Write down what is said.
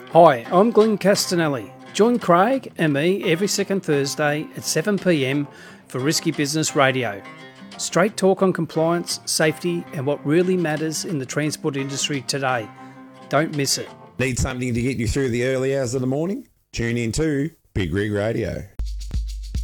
Hi, I'm Glenn Castanelli. Join Craig and me every second Thursday at 7 p.m. for Risky Business Radio. Straight talk on compliance, safety, and what really matters in the transport industry today. Don't miss it. Need something to get you through the early hours of the morning? Tune in to Big Rig Radio.